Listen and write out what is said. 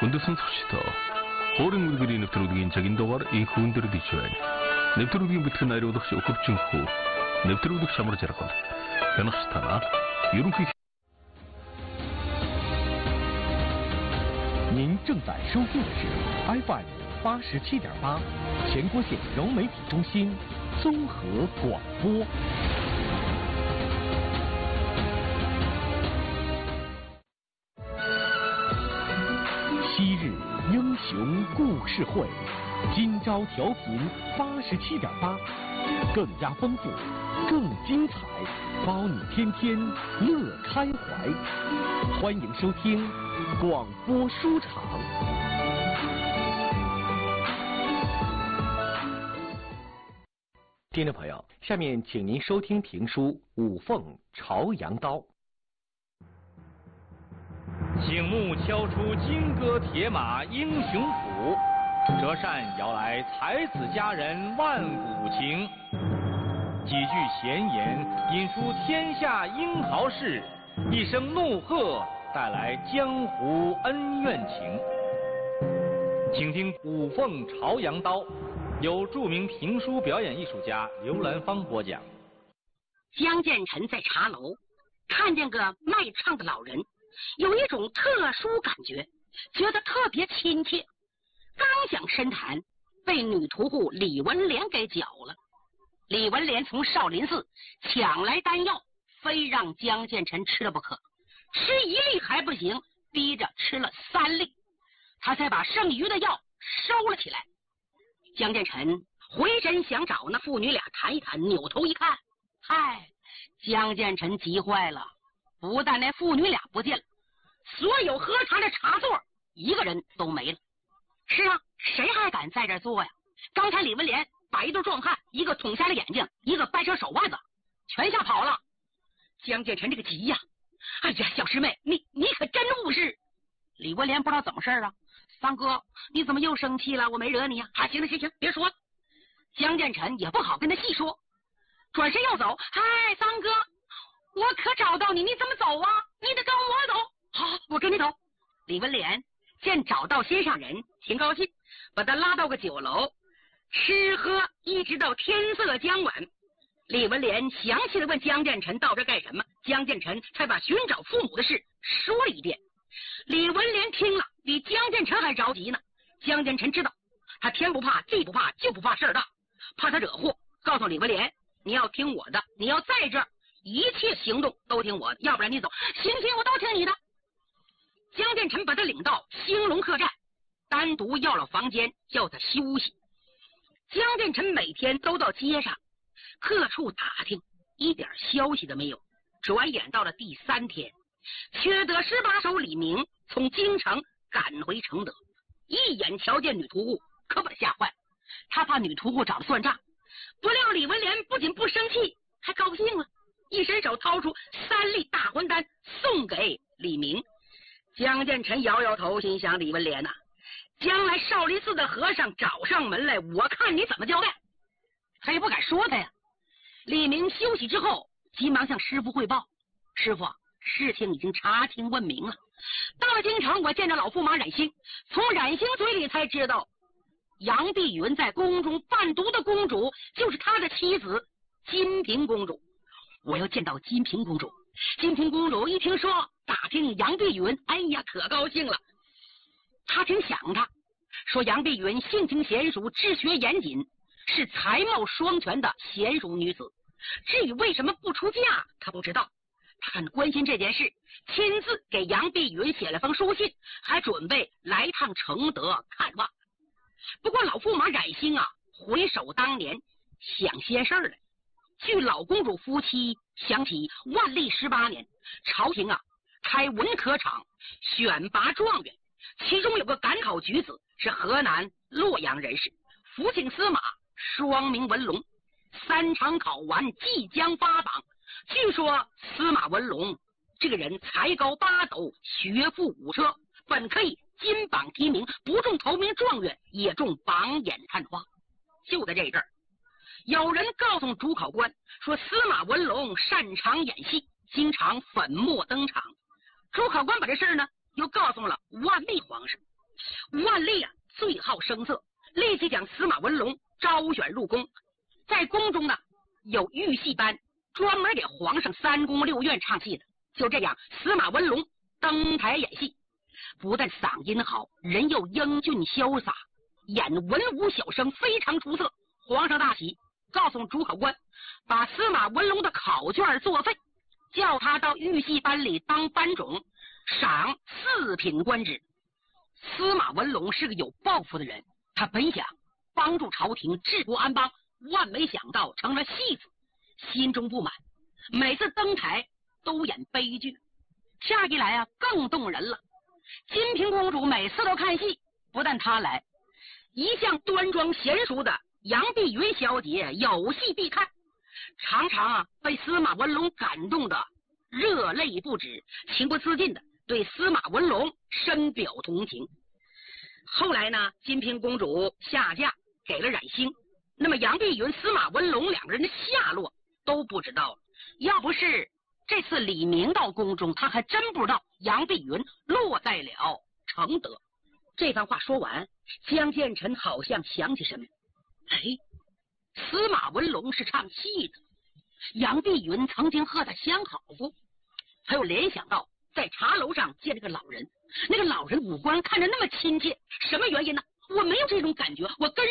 Untuk sensosito, horing mudgiri neptrudgin jagindogar inkhundir dichuan. Neptrudgin bitkın ayrıldıkça okupçun hu, neptrudg şamur jarakon. Yanıştana, yurunki. 您正在收听的是 FM 87.8全国县融媒体中心综合广播。昔日英雄故事会，今朝调频87.8，更加丰富，更精彩，包你天天乐开怀。欢迎收听广播书场。听众朋友，下面请您收听评书《五凤朝阳刀》。 醒目敲出金戈铁马英雄谱，折扇摇来才子佳人万古情。几句闲言引出天下英豪事，一声怒喝带来江湖恩怨情。请听《五凤朝阳刀》，由著名评书表演艺术家刘兰芳播讲。 江建成在茶楼看见个卖唱的老人，有一种特殊感觉，觉得特别亲切。刚想深谈，被女屠户李文莲给搅了。李文莲从少林寺抢来丹药，非让江建成吃了不可。吃一粒还不行，逼着吃了3粒，他才把剩余的药收了起来。江建成回身想找那父女俩谈一谈，扭头一看，嗨，江建成急坏了。不但那父女俩不见了，所有喝茶的茶座一个人都没了。是啊，谁还敢在这儿坐呀？刚才李文莲把一对壮汉，一个捅瞎了眼睛，一个掰扯手腕子，全吓跑了。江建成这个急呀！哎呀，小师妹，你可真误事。李文莲不知道怎么事啊，三哥，你怎么又生气了？我没惹你呀。啊，行了，行，别说了。江建成也不好跟他细说，转身要走。哎，三哥，我可找到你，你怎么走啊？你得跟我走。好，我跟你走。李文莲见找到心上人，挺高兴，把他拉到个酒楼，吃喝一直到天色将晚。李文莲详细的问江建成到这干什么，江建成才把寻找父母的事说了一遍。李文莲听了比江建成还着急呢。江建成知道他天不怕地不怕，就不怕事儿大，怕他惹祸，告诉李文莲，你要听我的，你要在这儿一切行动都听我的，要不然你走。行，我都听你的。江建成把他领到兴隆客栈，单独要了房间叫他休息。江建成每天都到街上各处打听，一点消息都没有。转眼到了第3天，缺德18手李明从京城赶回承德，一眼瞧见女屠户，可把他吓坏了。他怕女屠户找他算账，不料李文莲不仅不生气，还高兴了，一伸手掏出3粒大魂丹送给李明。江建成摇摇头，心想：李文莲呐，将来少林寺的和尚找上门来，我看你怎么交代。他也不敢说他呀。李明休息之后，急忙向师傅汇报：师傅，事情已经查清问明了。到了京城，我见着老驸马冉兴，从冉兴嘴里才知道，杨碧云在宫中贩毒的公主就是他的妻子金平公主。我要见到金平公主。金平公主一听说打听杨碧云，哎呀，可高兴了。她挺想他，说杨碧云性情娴熟，治学严谨，是才貌双全的娴熟女子。至于为什么不出嫁，他不知道。他很关心这件事，亲自给杨碧云写了封书信，还准备来趟承德看望。不过老驸马冉兴啊，回首当年，想些事儿来。据老公主夫妻想起万历18年，朝廷啊开文科场选拔状元，其中有个赶考举子是河南洛阳人士，福请司马，双名文龙。3场考完即将发榜。据说司马文龙这个人才高8斗，学富5车，本可以金榜题名，不中头名状元，也中榜眼探花。就在这阵儿，有人告诉主考官说，司马文龙擅长演戏，经常粉墨登场。主考官把这事儿呢又告诉了万历皇上， 万历啊最好声色，立即将司马文龙招选入宫。在宫中呢，有御戏班专门给皇上3宫6院唱戏的。就这样，司马文龙登台演戏，不但嗓音好，人又英俊潇洒，演文武小生非常出色。皇上大喜，告诉主考官，把司马文龙的考卷作废，叫他到御戏班里当班种，赏4品官职。司马文龙是个有抱负的人，他本想帮助朝廷治国安邦，万没想到成了戏子，心中不满，每次登台都演悲剧。这样一来啊，更动人了。金平公主每次都看戏，不但她来，一向端庄娴熟的杨碧云小姐有戏必看，常常啊被司马文龙感动的热泪不止，情不自禁的对司马文龙深表同情。后来呢，金平公主下嫁给了冉兴，那么杨碧云、司马文龙2个人的下落都不知道了。要不是这次李明到宫中，他还真不知道杨碧云落在了承德。这番话说完，江建成好像想起什么，司马文龙是唱戏的，杨碧云曾经和他相好过，他又联想到在茶楼上见这个老人，那个老人五官看着那么亲切，什么原因呢？我没有这种感觉，我跟